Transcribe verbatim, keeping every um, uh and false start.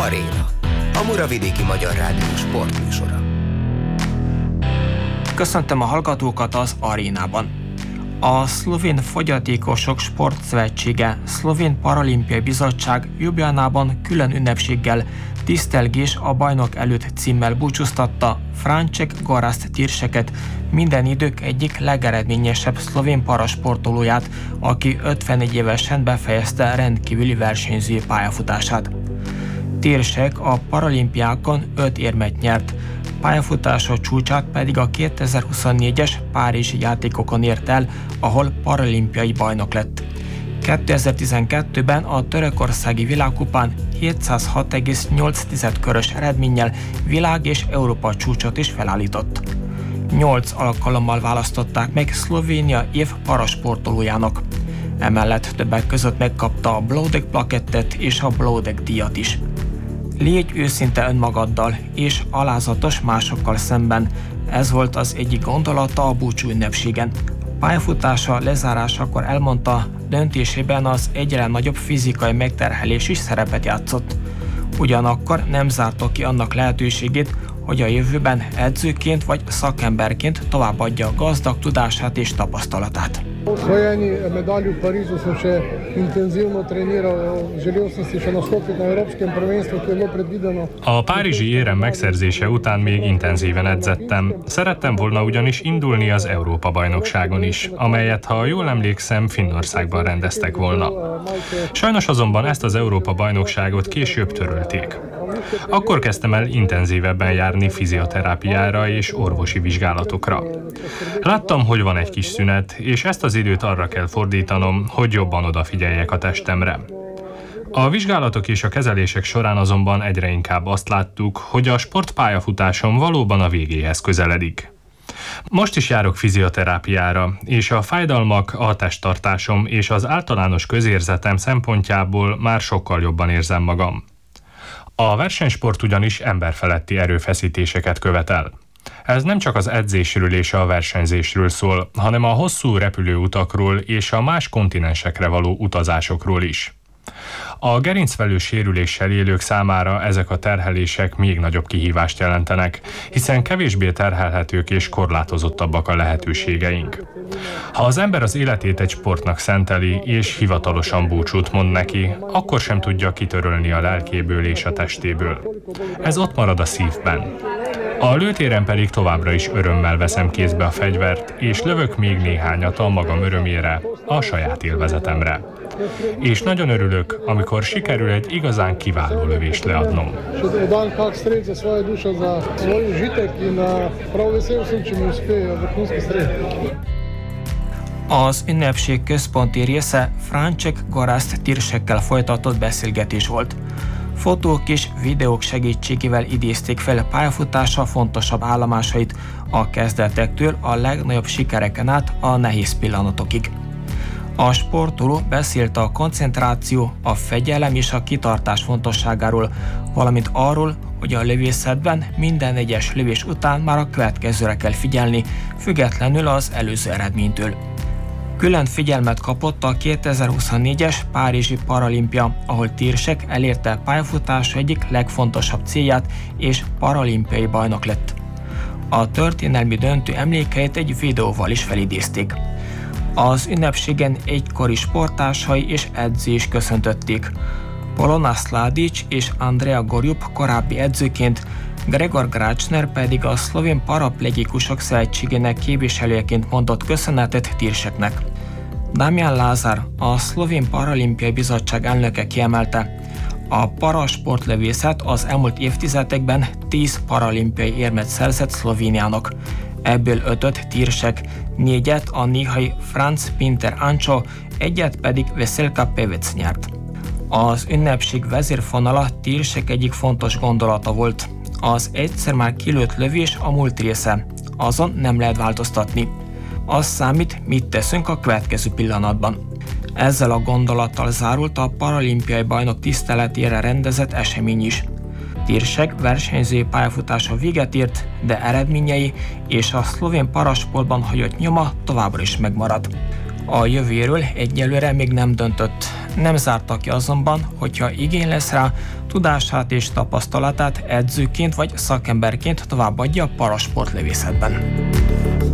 Aréna, a Muravidéki Magyar Rádió sportműsora. Köszöntöm a hallgatókat az Arénában. A Szlovén Fogyatékosok Sportszövetsége Szlovén Paralimpiai Bizottság Ljubljanában külön ünnepséggel tisztelgés a bajnok előtt címmel búcsúztatta Franček Gorazd Tirseket, minden idők egyik legeredményesebb szlovén parasportolóját, aki ötvenegy évesen befejezte rendkívüli versenyzői pályafutását. Tirsek a paralimpiákon öt érmet nyert, pályafutása csúcsát pedig a kétezer-huszonnégyes Párizsi játékokon ért el, ahol paralimpiai bajnok lett. kétezer-tizenkettőben a törökországi világkupán hétszázhat egész nyolc körös eredménnyel világ és Európa csúcsot is felállított. Nyolc alkalommal választották meg Szlovénia év parasportolójának. Emellett többek között megkapta a Blodek plakettet és a Blodek díjat is. Légy őszinte önmagaddal és alázatos másokkal szemben, ez volt az egyik gondolata a búcsú ünnepségen. Pályafutása lezárásakor elmondta, döntésében az egyre nagyobb fizikai megterhelés is szerepet játszott. Ugyanakkor nem zárta ki annak lehetőségét, hogy a jövőben edzőként vagy szakemberként továbbadja gazdag tudását és tapasztalatát. Osvojeni medalji v Parizu sem še intenzívno treniral, želel sem si še nastopiti na Európskem prvenstvu, ki je bilo predvideno. A párizsi érem megszerzése után még intenzíven edzettem. Szerettem volna ugyanis indulni az Európa-bajnokságon is, amelyet, ha jól emlékszem, Finnországban rendeztek volna. Sajnos azonban ezt az Európa-bajnokságot később törölték. Akkor kezdtem el intenzívebben járni fizioterápiára és orvosi vizsgálatokra. Láttam, hogy van egy kis szünet, és ezt az időt arra kell fordítanom, hogy jobban odafigyeljek a testemre. A vizsgálatok és a kezelések során azonban egyre inkább azt láttuk, hogy a sportpályafutásom valóban a végéhez közeledik. Most is járok fizioterápiára, és a fájdalmak, a testtartásom és az általános közérzetem szempontjából már sokkal jobban érzem magam. A versenysport ugyanis emberfeletti erőfeszítéseket követel. Ez nem csak az edzésről és a versenyzésről szól, hanem a hosszú repülőutakról és a más kontinensekre való utazásokról is. A gerincvelő sérüléssel élők számára ezek a terhelések még nagyobb kihívást jelentenek, hiszen kevésbé terhelhetők és korlátozottabbak a lehetőségeink. Ha az ember az életét egy sportnak szenteli és hivatalosan búcsút mond neki, akkor sem tudja kitörölni a lelkéből és a testéből. Ez ott marad a szívben. A lőtéren pedig továbbra is örömmel veszem kézbe a fegyvert, és lövök még néhányat a magam örömére, a saját élvezetemre. És nagyon örülök, amikor sikerül egy igazán kiváló lövést leadnom. Az ünnepség központi része Franček Gorazd Tirsekkel folytatott beszélgetés volt. Fotók és videók segítségével idézték fel pályafutása fontosabb állomásait a kezdetektől a legnagyobb sikereken át a nehéz pillanatokig. A sportoló beszélt a koncentráció, a fegyelem és a kitartás fontosságáról, valamint arról, hogy a lövészetben minden egyes lövés után már a következőre kell figyelni, függetlenül az előző eredménytől. Külön figyelmet kapott a kétezer-huszonnégyes Párizsi Paralimpia, ahol Tirsek elérte pályafutása egyik legfontosabb célját és paralimpiai bajnok lett. A történelmi döntő emlékeit egy videóval is felidézték. Az ünnepségen egykori sporttársai és edző is köszöntötték. Polona Sladic és Andrea Gorjup korábbi edzőként, Gregor Gračner pedig a Szlovén Paraplegikusok Szövetségének képviselőjeként mondott köszönetet Tirseknek. Damian Lázár, a Szlovén Paralimpiai Bizottság elnöke kiemelte, a parasportlövészet az elmúlt évtizedekben tíz paralimpiai érmet szerzett Szlovéniának. Ebből ötöt Tirsek, négyet a néhai Franz Pinter Ancsó, egyet pedig Veselka Pevec nyert. Az ünnepség vezérfonala Tirsek egyik fontos gondolata volt. Az egyszer már kilőtt lövés a múlt része, azon nem lehet változtatni. Az számít, mit teszünk a következő pillanatban. Ezzel a gondolattal zárult a paralimpiai bajnok tiszteletére rendezett esemény is. Tirsek versenyzői pályafutása véget ért, de eredményei és a szlovén parasportban hagyott nyoma továbbra is megmarad. A jövőről egyelőre még nem döntött, Nem zárta ki azonban, hogyha igény lesz rá, tudását és tapasztalatát edzőként vagy szakemberként továbbadja a parasportlövészetben.